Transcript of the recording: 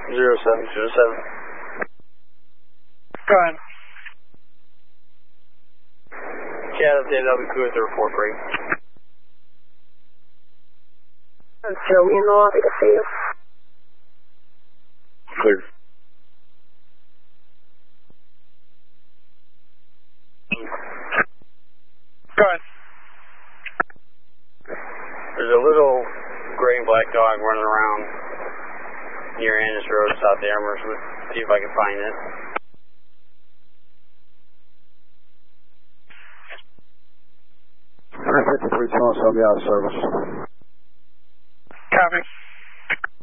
0707. Go ahead. Yeah, that's it. That'll be clear with the report break. Show me in the lobby to see you. Clear. Go ahead. There's a little gray and black dog running around near Annis Road, South Amherst. Let's see if I can find it. Three 53 Tunnel, so I'll be out of service. Copy.